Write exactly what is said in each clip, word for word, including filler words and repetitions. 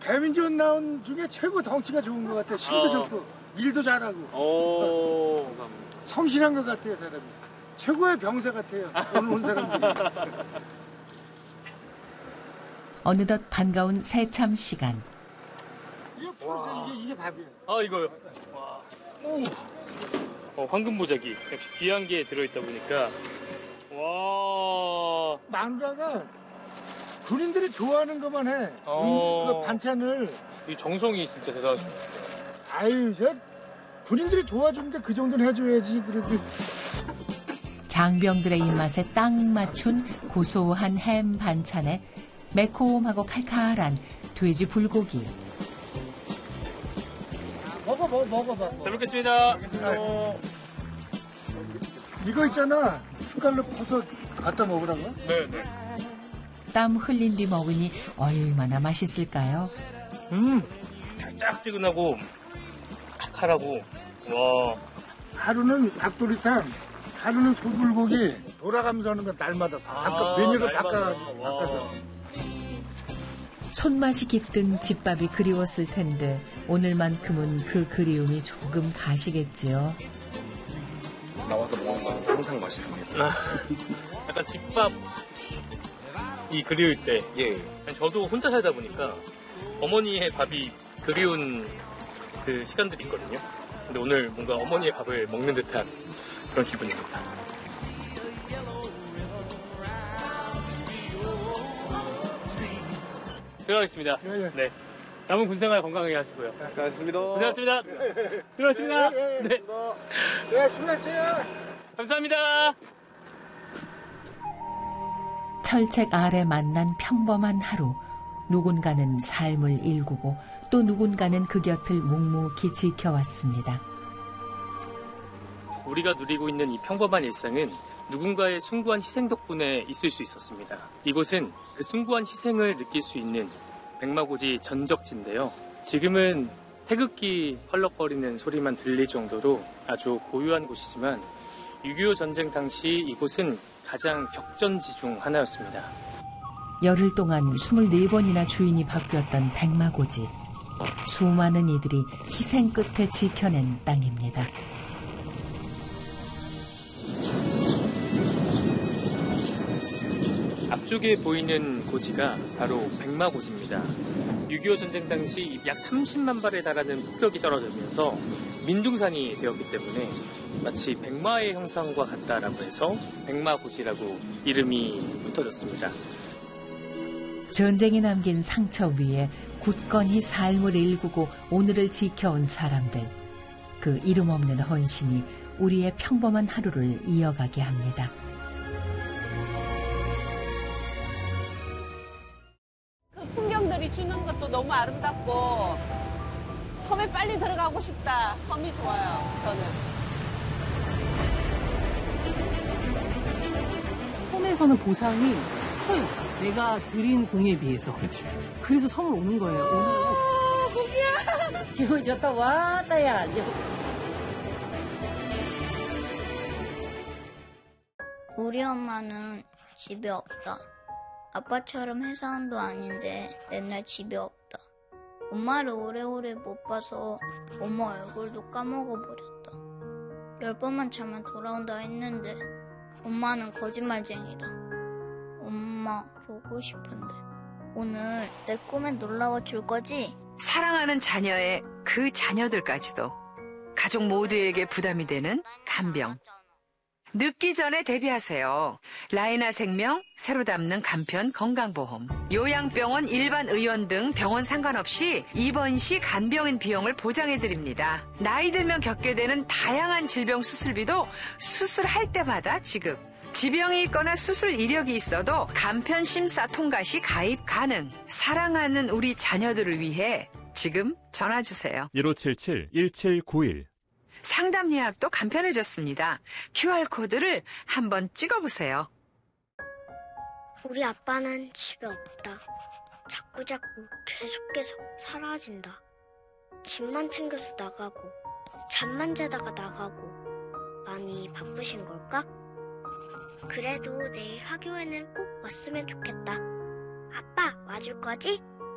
배민준 나온 중에 최고 덩치가 좋은 것 같아요. 힘도 어. 좋고 일도 잘하고 오. 성실한 것 같아요, 사람이. 최고의 병사 같아요, 오늘 온 사람들이. 어느덧 반가운 새참 시간. 이게 보세요, 이게, 이게 밥이에요. 아, 이거요. 와. 오. 어, 황금 보자기. 역시 귀한 게 들어있다 보니까. 와. 망자가 군인들이 좋아하는 것만 해. 어. 그 반찬을. 이 정성이 진짜 대단하십니다. 아유, 저 군인들이 도와주는데 그 정도는 해줘야지. 그래도. 장병들의 입맛에 딱 맞춘 고소한 햄 반찬에 매콤하고 칼칼한 돼지 불고기. 먹어, 먹어, 먹어봐. 잘 먹겠습니다. 어, 이거 있잖아. 숟갈로 퍼서 갖다 먹으라고. 네네. 땀 흘린 뒤 먹으니 얼마나 맛있을까요? 음. 짝지근하고 칼칼하고. 와. 하루는 닭도리탕, 하루는 소불고기. 돌아가면서 하는 건 날마다 바꿔, 아, 메뉴를 날마다. 바꿔, 와. 바꿔서. 손맛이 깃든 집밥이 그리웠을 텐데 오늘만큼은 그 그리움이 조금 가시겠지요. 나와서 먹는 건 항상 맛있습니다. 약간 집밥 이 그리울 때. 예. 저도 혼자 살다 보니까 어머니의 밥이 그리운 그 시간들이 있거든요. 근데 오늘 뭔가 어머니의 밥을 먹는 듯한 그런 기분입니다. 들어가겠습니다. 예, 예. 네. 남은 군생활 건강하게 하시고요. 고맙습니다. 고생하셨습니다. 들어가겠습니다. 예, 예, 예. 네. 네, 수고하세요. 감사합니다. 철책 아래 만난 평범한 하루. 누군가는 삶을 일구고 또 누군가는 그 곁을 묵묵히 지켜왔습니다. 우리가 누리고 있는 이 평범한 일상은 누군가의 숭고한 희생 덕분에 있을 수 있었습니다. 이곳은 그 숭고한 희생을 느낄 수 있는 백마고지 전적지인데요. 지금은 태극기 펄럭거리는 소리만 들릴 정도로 아주 고요한 곳이지만 육이오 전쟁 당시 이곳은 가장 격전지 중 하나였습니다. 열흘 동안 스물네 번이나 주인이 바뀌었던 백마고지. 수많은 이들이 희생 끝에 지켜낸 땅입니다. 앞쪽에 보이는 고지가 바로 백마고지입니다. 육이오 전쟁 당시 약 삼십만 발에 달하는 폭격이 떨어지면서 민둥산이 되었기 때문에 마치 백마의 형상과 같다라고 해서 백마고지라고 이름이 붙어졌습니다. 전쟁이 남긴 상처 위에 굳건히 삶을 일구고 오늘을 지켜온 사람들. 그 이름 없는 헌신이 우리의 평범한 하루를 이어가게 합니다. 그 풍경들이 주는 것도 너무 아름답고 섬에 빨리 들어가고 싶다. 섬이 좋아요, 저는. 섬에서는 보상이 커요. 내가 드린 공에 비해서. 그렇지. 그래서 섬을 오는 거예요. 아, 고기야. 기분 좋다. 왔다야. 우리 엄마는 집에 없다. 아빠처럼 회사원도 아닌데 맨날 집에 없다. 엄마를 오래오래 못 봐서 엄마 얼굴도 까먹어버렸다. 열 번만 자면 돌아온다 했는데 엄마는 거짓말쟁이다. 엄마 보고 싶은데 오늘 내 꿈에 놀러와 줄 거지? 사랑하는 자녀의 그 자녀들까지도 가족 모두에게 부담이 되는 간병. 늦기 전에 대비하세요. 라이나 생명, 새로 담는 간편 건강보험. 요양병원, 일반 의원 등 병원 상관없이 입원 시 간병인 비용을 보장해드립니다. 나이 들면 겪게 되는 다양한 질병 수술비도 수술할 때마다 지급. 지병이 있거나 수술 이력이 있어도 간편 심사 통과 시 가입 가능. 사랑하는 우리 자녀들을 위해 지금 전화주세요. 일오칠칠 일칠구일. 상담 예약도 간편해졌습니다. 큐알코드를 한번 찍어보세요. 우리 아빠는 집에 없다. 자꾸자꾸 계속 계속 사라진다. 집만 챙겨서 나가고 잠만 자다가 나가고 많이 바쁘신 걸까? 그래도 내일 화교에는 꼭 왔으면 좋겠다. 아빠 와줄 거지?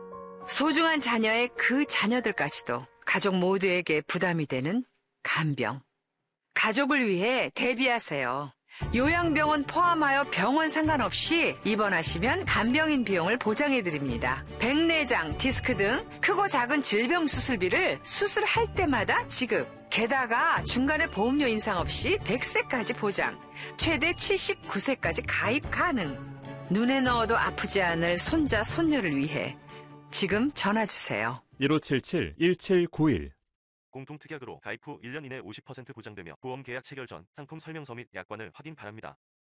소중한 자녀의 그 자녀들까지도 가족 모두에게 부담이 되는 간병. 가족을 위해 대비하세요. 요양병원 포함하여 병원 상관없이 입원하시면 간병인 비용을 보장해드립니다. 백내장, 디스크 등 크고 작은 질병 수술비를 수술할 때마다 지급. 게다가 중간에 보험료 인상 없이 백 세까지 보장. 최대 칠십구 세까지 가입 가능. 눈에 넣어도 아프지 않을 손자, 손녀를 위해 지금 전화주세요. 일오칠칠 일칠구일. 공통특약으로 가입 후 일 년 이내 오십 퍼센트 보장되며 보험 계약 체결 전 상품 설명서 및 약관을 확인 바랍니다.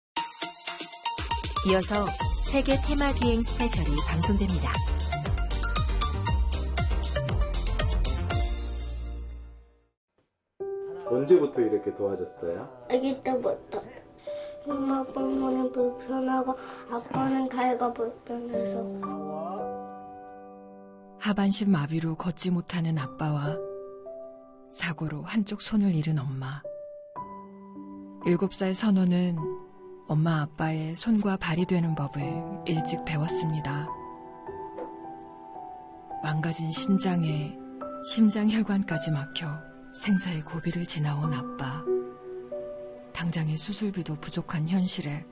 이어서 세계 테마 기행 스페셜이 방송됩니다. 언제부터 이렇게 도와줬어요? 아기 때부터. 엄마 아빠는 불편하고 아빠는 다리가 불편해서. 하반신 마비로 걷지 못하는 아빠와 사고로 한쪽 손을 잃은 엄마. 일곱 살 선호는 엄마 아빠의 손과 발이 되는 법을 일찍 배웠습니다. 망가진 신장에 심장혈관까지 막혀 생사의 고비를 지나온 아빠. 당장의 수술비도 부족한 현실에